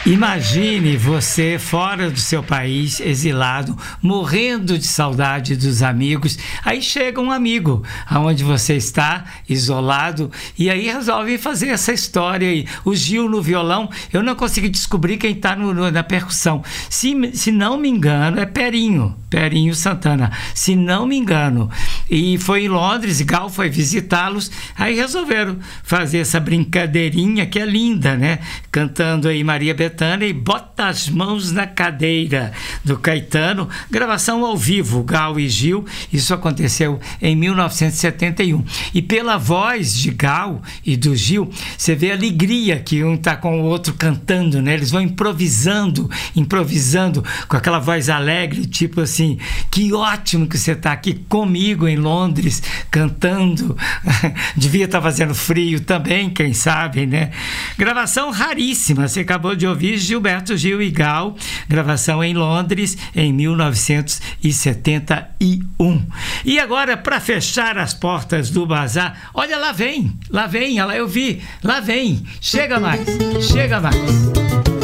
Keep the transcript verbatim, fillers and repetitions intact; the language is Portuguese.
Imagine você fora do seu país, exilado, morrendo de saudade dos amigos. Aí chega um amigo aonde você está, isolado, e aí resolve fazer essa história aí. O Gil no violão, eu não consegui descobrir quem está na percussão. Se, se não me engano, é Perinho, Perinho Santana, se não me engano. E foi em Londres, Gal foi visitá-los, aí resolveram fazer essa brincadeirinha que é linda, né? Cantando aí Maria Bethânia e Bota as Mãos na Cadeira, do Caetano, gravação ao vivo, Gal e Gil. Isso aconteceu em mil novecentos e setenta e um. E pela voz de Gal e do Gil, você vê a alegria que um está com o outro cantando, né? Eles vão improvisando, improvisando com aquela voz alegre, tipo assim, que ótimo que você está aqui comigo em Londres, cantando. Devia estar fazendo frio também, quem sabe, né? Gravação raríssima, você acabou de ouvir Gilberto Gil e Gal, gravação em Londres em mil novecentos e setenta e um. E agora, para fechar as portas do bazar, olha, lá vem, lá vem, ela eu vi, lá vem, chega mais, chega mais.